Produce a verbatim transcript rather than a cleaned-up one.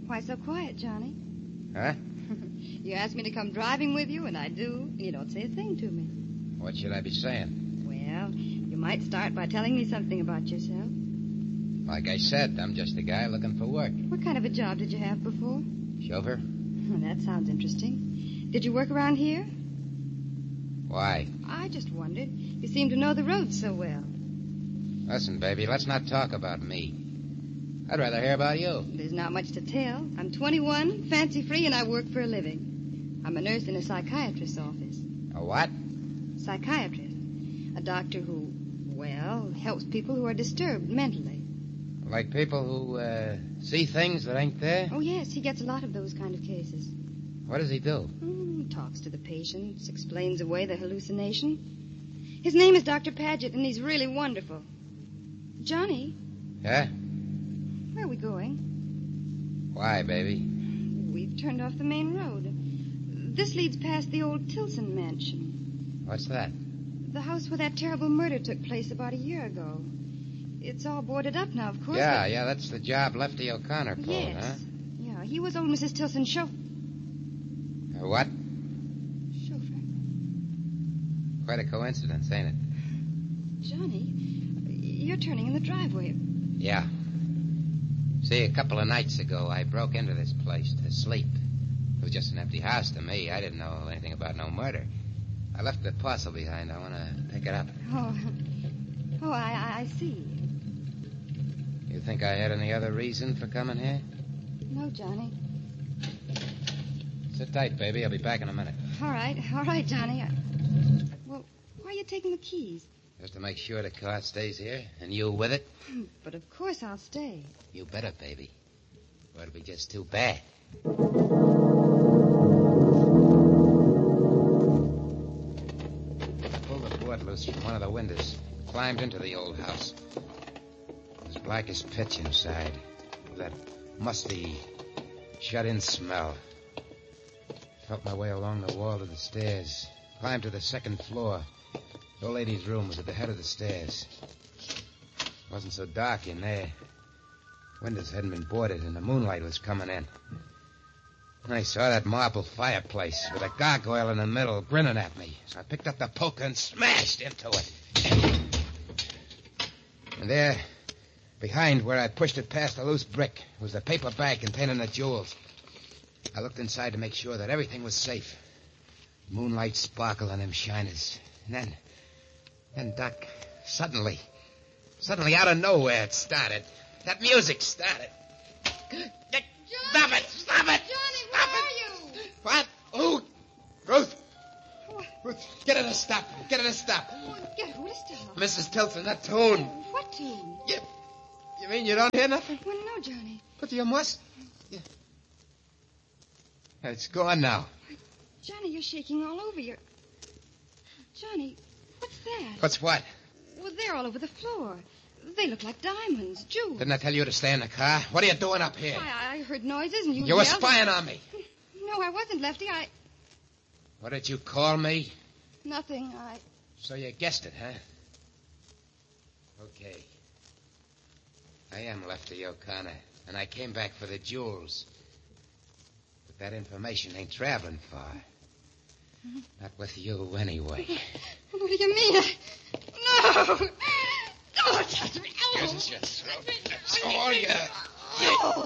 Why so quiet, Johnny? Huh? You asked me to come driving with you, and I do. And you don't say a thing to me. What should I be saying? Well, you might start by telling me something about yourself. Like I said, I'm just a guy looking for work. What kind of a job did you have before? Chauffeur? Oh, that sounds interesting. Did you work around here? Why? I just wondered. You seem to know the roads so well. Listen, baby, let's not talk about me. I'd rather hear about you. There's not much to tell. I'm twenty-one, fancy-free, and I work for a living. I'm a nurse in a psychiatrist's office. A what? Psychiatrist. A doctor who, well, helps people who are disturbed mentally. Like people who uh, see things that ain't there? Oh, yes, he gets a lot of those kind of cases. What does he do? Mm, talks to the patients, explains away the hallucination. His name is Doctor Paget, and he's really wonderful. Johnny? Yeah? Where are we going? Why, baby? We've turned off the main road. This leads past the old Tilson mansion. What's that? The house where that terrible murder took place about a year ago. It's all boarded up now, of course. Yeah, but... yeah, that's the job Lefty O'Connor pulled, yes. huh? Yeah, he was old Missus Tilson's chauffeur. Uh, what? Chauffeur. Quite a coincidence, ain't it? Johnny, you're turning in the driveway. Yeah. See, a couple of nights ago, I broke into this place to sleep. It was just an empty house to me. I didn't know anything about no murder. I left the parcel behind. I want to pick it up. Oh, oh, I, I see. You think I had any other reason for coming here? No, Johnny. Sit tight, baby. I'll be back in a minute. All right, all right, Johnny. I... Well, why are you taking the keys? Just to make sure the car stays here, and you with it. But of course I'll stay. You better, baby. Or it'll be just too bad. I pulled the board loose from one of the windows, climbed into the old house. It was black as pitch inside, with that musty, shut-in smell. Felt my way along the wall to the stairs, climbed to the second floor. The old lady's room was at the head of the stairs. It wasn't so dark in there. Windows hadn't been boarded, and the moonlight was coming in. And I saw that marble fireplace with a gargoyle in the middle grinning at me. So I picked up the poker and smashed into it. And there, behind where I pushed it past a loose brick, was the paper bag containing the jewels. I looked inside to make sure that everything was safe. Moonlight sparkled on them shiners. And then, then, Doc, suddenly, suddenly out of nowhere it started. That music started. Johnny! Stop it! Stop it! Johnny, where Stop are it. you? What? Who? Ruth! What? Ruth, get her to stop. Get her to stop. Oh, get who to stop? Missus Tilson, that tune. What tune? You, you mean you don't hear nothing? Well, no, Johnny. But you must. You... It's gone now. Johnny, you're shaking all over. You're... Johnny, what's that? What's what? Well, they're all over the floor. They look like diamonds, jewels. Didn't I tell you to stay in the car? What are you doing up here? I, I heard noises and you You were yelled. spying on me. No, I wasn't, Lefty. I... What did you call me? Nothing. I... So you guessed it, huh? Okay. I am Lefty O'Connor, and I came back for the jewels. But that information ain't traveling far. Not with you, anyway. What do you mean? I... No! Oh, touch me. Oh. Here's your throat. That's all you... Oh.